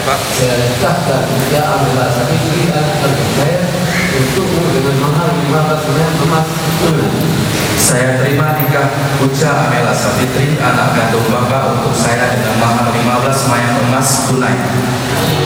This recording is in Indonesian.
Pak. Saya nikahkan dia Amela Sabitri anak kandung saya untukmu dengan mahar 15 gram emas tunai. Saya terima nikah Uca Amela Sabitri anak kandung Bapak untuk saya dengan mahar 15 mayang emas tunai.